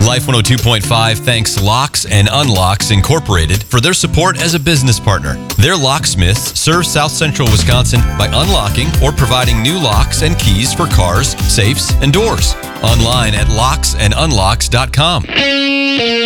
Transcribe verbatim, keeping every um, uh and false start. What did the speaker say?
Life one oh two point five thanks Locks and Unlocks Incorporated for their support as a business partner. Their locksmiths serve South Central Wisconsin by unlocking or providing new locks and keys for cars, safes, and doors. Online at locks and unlocks dot com.